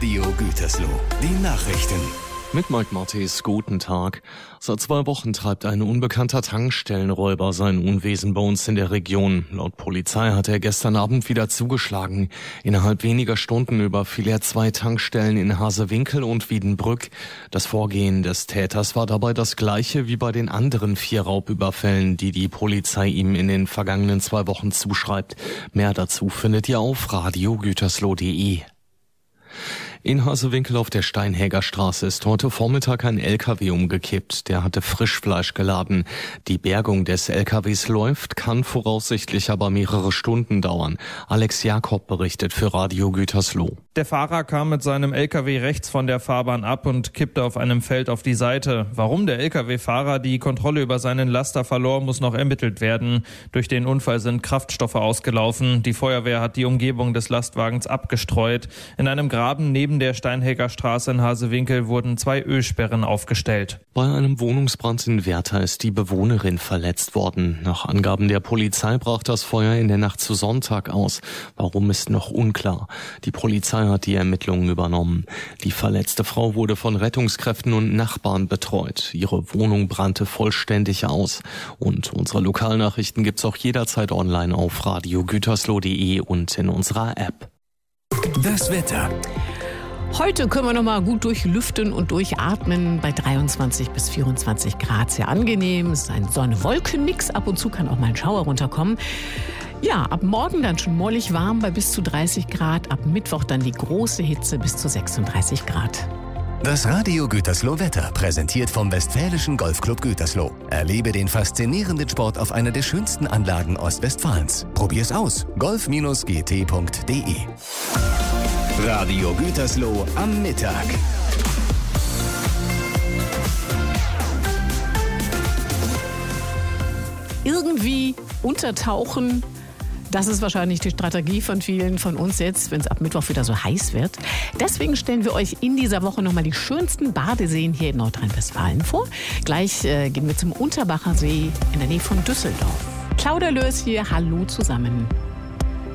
Radio Gütersloh. Die Nachrichten. Mit Mike Martis, guten Tag. Seit 2 Wochen treibt ein unbekannter Tankstellenräuber sein Unwesen bei uns in der Region. Laut Polizei hat er gestern Abend wieder zugeschlagen. Innerhalb weniger Stunden überfiel er 2 Tankstellen in Hasewinkel und Wiedenbrück. Das Vorgehen des Täters war dabei das gleiche wie bei den anderen 4 Raubüberfällen, die die Polizei ihm in den vergangenen 2 Wochen zuschreibt. Mehr dazu findet ihr auf radiogütersloh.de. In Hasewinkel auf der Steinhäger Straße ist heute Vormittag ein LKW umgekippt. Der hatte Frischfleisch geladen. Die Bergung des LKWs läuft, kann voraussichtlich aber mehrere Stunden dauern. Alex Jakob berichtet für Radio Gütersloh. Der Fahrer kam mit seinem LKW rechts von der Fahrbahn ab und kippte auf einem Feld auf die Seite. Warum der LKW-Fahrer die Kontrolle über seinen Laster verlor, muss noch ermittelt werden. Durch den Unfall sind Kraftstoffe ausgelaufen. Die Feuerwehr hat die Umgebung des Lastwagens abgestreut. In einem Graben neben der Steinhäger Straße in Hasewinkel wurden 2 Ölsperren aufgestellt. Bei einem Wohnungsbrand in Werther ist die Bewohnerin verletzt worden. Nach Angaben der Polizei brach das Feuer in der Nacht zu Sonntag aus. Warum ist noch unklar. Die Polizei hat die Ermittlungen übernommen. Die verletzte Frau wurde von Rettungskräften und Nachbarn betreut. Ihre Wohnung brannte vollständig aus. Und unsere Lokalnachrichten gibt's auch jederzeit online auf radiogütersloh.de und in unserer App. Das Wetter. Heute können wir noch mal gut durchlüften und durchatmen bei 23 bis 24 Grad. Sehr angenehm. Es ist ein Sonne-Wolken-Mix. Ab und zu kann auch mal ein Schauer runterkommen. Ja, ab morgen dann schon mollig warm bei bis zu 30 Grad. Ab Mittwoch dann die große Hitze bis zu 36 Grad. Das Radio Gütersloh Wetter, präsentiert vom Westfälischen Golfclub Gütersloh. Erlebe den faszinierenden Sport auf einer der schönsten Anlagen Ostwestfalens. Probier's aus. golf-gt.de. Radio Gütersloh am Mittag. Irgendwie untertauchen. Das ist wahrscheinlich die Strategie von vielen von uns jetzt, wenn es ab Mittwoch wieder so heiß wird. Deswegen stellen wir euch in dieser Woche nochmal die schönsten Badeseen hier in Nordrhein-Westfalen vor. Gleich gehen wir zum Unterbacher See in der Nähe von Düsseldorf. Claudia Löß hier, hallo zusammen.